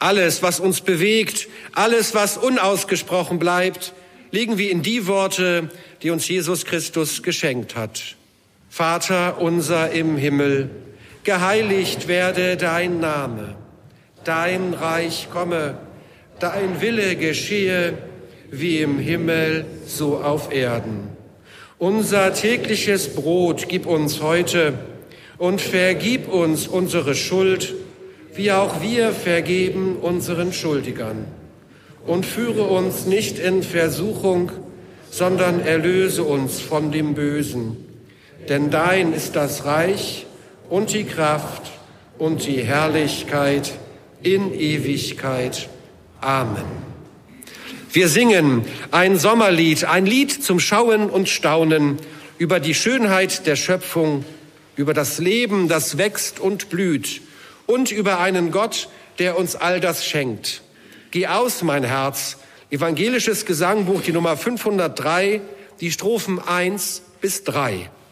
Alles, was uns bewegt, alles, was unausgesprochen bleibt, legen wir in die Worte, die uns Jesus Christus geschenkt hat. Vater unser im Himmel, geheiligt werde dein Name. Dein Reich komme, dein Wille geschehe, wie im Himmel, so auf Erden. Unser tägliches Brot gib uns heute und vergib uns unsere Schuld, wie auch wir vergeben unseren Schuldigern. Und führe uns nicht in Versuchung, sondern erlöse uns von dem Bösen. Denn dein ist das Reich und die Kraft und die Herrlichkeit in Ewigkeit. Amen. Wir singen ein Sommerlied, ein Lied zum Schauen und Staunen über die Schönheit der Schöpfung, über das Leben, das wächst und blüht und über einen Gott, der uns all das schenkt. Geh aus, mein Herz, evangelisches Gesangbuch, die Nummer 503, die Strophen 1 bis 3.